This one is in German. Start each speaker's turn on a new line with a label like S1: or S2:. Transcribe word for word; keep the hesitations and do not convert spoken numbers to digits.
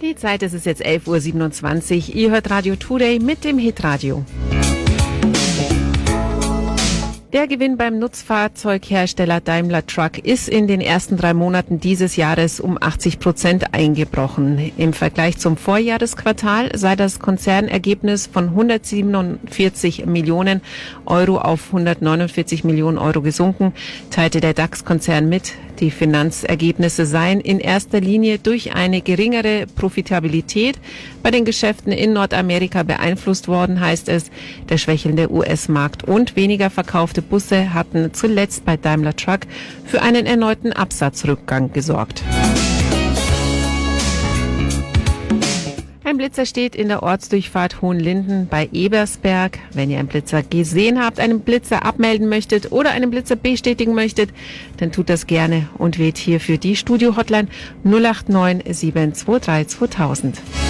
S1: Die Zeit ist es jetzt elf Uhr siebenundzwanzig. Ihr hört Radio Today mit dem Hitradio. Der Gewinn beim Nutzfahrzeughersteller Daimler Truck ist in den ersten drei Monaten dieses Jahres um achtzig Prozent eingebrochen. Im Vergleich zum Vorjahresquartal sei das Konzernergebnis von hundertsiebenundvierzig Millionen Euro auf hundertneunundvierzig Millionen Euro gesunken, teilte der DAX-Konzern mit. Die Finanzergebnisse seien in erster Linie durch eine geringere Profitabilität bei den Geschäften in Nordamerika beeinflusst worden, heißt es. Der schwächelnde U S-Markt und weniger verkaufte Busse hatten zuletzt bei Daimler Truck für einen erneuten Absatzrückgang gesorgt. Ein Blitzer steht in der Ortsdurchfahrt Hohenlinden bei Ebersberg. Wenn ihr einen Blitzer gesehen habt, einen Blitzer abmelden möchtet oder einen Blitzer bestätigen möchtet, dann tut das gerne und wählt hierfür die Studio-Hotline null acht neun sieben zwei drei zweitausend.